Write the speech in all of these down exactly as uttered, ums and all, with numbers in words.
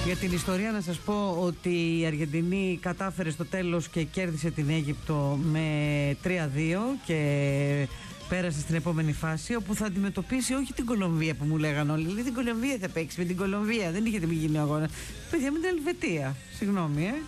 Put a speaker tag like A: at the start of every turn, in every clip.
A: Για την ιστορία να σας πω ότι η Αργεντινή κατάφερε στο τέλος και κέρδισε την Αίγυπτο με τρία δύο και πέρασε στην επόμενη φάση, όπου θα αντιμετωπίσει όχι την Κολομβία που μου λέγανε όλοι. Λέει την Κολομβία θα παίξει, με την Κολομβία. Δεν είχε μην γίνει αγώνα. Παιδιά, με την Ελβετία. Συγγνώμη, ε.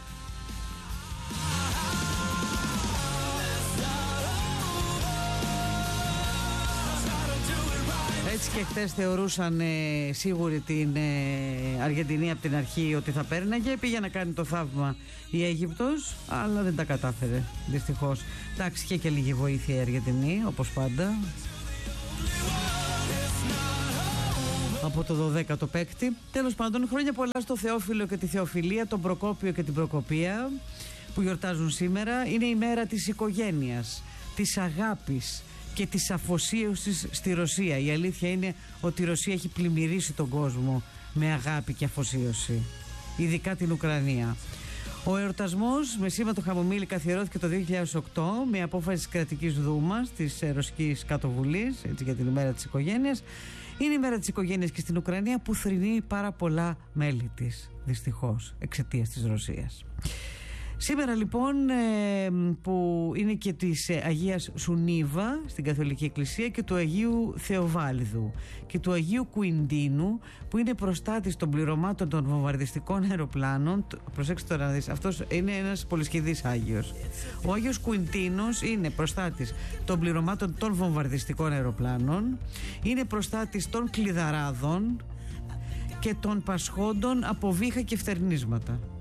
A: Έτσι και χτες θεωρούσαν ε, σίγουρη την ε, Αργεντινή από την αρχή ότι θα πέρναγε. Πήγε να κάνει το θαύμα η Αίγυπτος, αλλά δεν τα κατάφερε δυστυχώς. Εντάξει, είχε και λίγη βοήθεια η Αργεντινή, όπως πάντα, από το δωδέκατο παίκτη. Τέλος πάντων, χρόνια πολλά στο Θεόφιλο και τη Θεοφιλία, τον Προκόπιο και την Προκοπία που γιορτάζουν σήμερα. Είναι η μέρα της οικογένειας, της αγάπης και της αφοσίωσης στη Ρωσία. Η αλήθεια είναι ότι η Ρωσία έχει πλημμυρίσει τον κόσμο με αγάπη και αφοσίωση, ειδικά την Ουκρανία. Ο εορτασμός με σήμα το χαμομήλι καθιερώθηκε το δύο χιλιάδες οκτώ με απόφαση της κρατικής δούμας της Ρωσικής Κάτω Βουλής, έτσι, για την ημέρα της οικογένειας. Είναι η μέρα της οικογένειας και στην Ουκρανία που θρηνεί πάρα πολλά μέλη της, δυστυχώς, εξαιτίας της Ρωσίας. Σήμερα λοιπόν που είναι και της Αγίας Σουνίβα στην Καθολική Εκκλησία και του Αγίου Θεοβάλιδου και του Αγίου Κουιντίνου που είναι προστάτης των πληρωμάτων των βομβαρδιστικών αεροπλάνων. Προσέξτε τώρα να δεις, αυτός είναι ένας πολυσχηδής Άγιος. Ο Άγιος Κουιντίνος είναι προστάτης των πληρωμάτων των βομβαρδιστικών αεροπλάνων, είναι προστάτης των κλειδαράδων και των πασχόντων από βήχα και φτερνίσματα.